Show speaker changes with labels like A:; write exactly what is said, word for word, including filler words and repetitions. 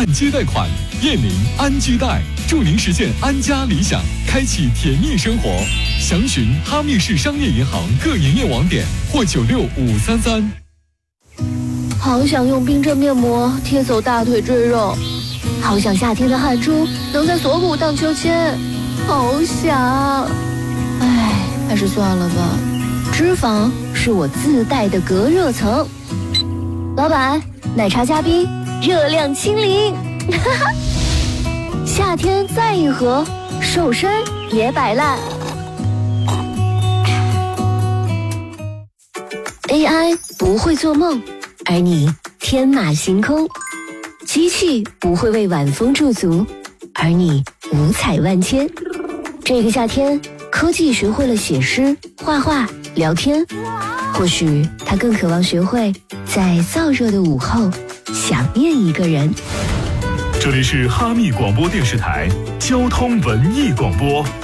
A: 接贷款，燕宁安居贷，助您实现安家理想，开启甜蜜生活。详询哈密市商业银行各营业网点或九六五三三。
B: 好想用冰镇面膜贴走大腿赘肉，好想夏天的汗珠能在锁骨荡秋千，好想，唉，还是算了吧。脂肪是我自带的隔热层。老板，奶茶加冰，热量清零。夏天再一盒，瘦身也摆烂。A I 不会做梦，而你天马行空；机器不会为晚风驻足，而你五彩万千。这个夏天，科技学会了写诗、画画、聊天，或许它更渴望学会在燥热的午后想念一个人。
C: 这里是哈密广播电视台交通文艺广播。